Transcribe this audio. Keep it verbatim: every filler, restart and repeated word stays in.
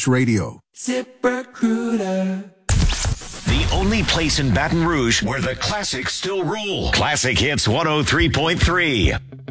H Radio. ZipRecruiter. The only place in Baton Rouge where the classics still rule. Classic Hits one oh three point three.